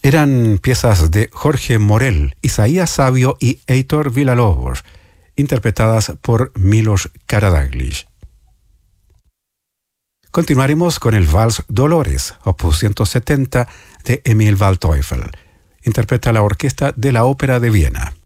Eran piezas de Jorge Morel, Isaías Sabio y Heitor Villa-Lobos, interpretadas por Milos Karadáglic. Continuaremos con el Vals Dolores, opus 170 de Emil Waldteufel. Interpreta la orquesta de la Ópera de Viena.